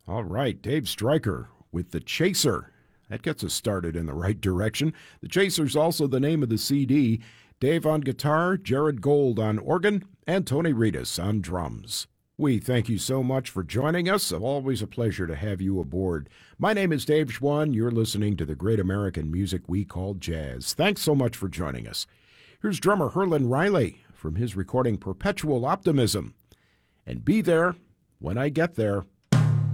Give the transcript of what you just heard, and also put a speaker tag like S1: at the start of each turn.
S1: All right, Dave Stryker with The Chaser. That gets us started in the right direction. The Chaser's also the name of the CD. Dave on guitar, Jared Gold on organ, and Tony Ritas on drums. We thank you so much for joining us. Always a pleasure to have you aboard. My name is Dave Schwann. You're listening to the great American music we call jazz. Thanks so much for joining us. Here's drummer Herlin Riley from his recording Perpetual Optimism. And be there when I get there.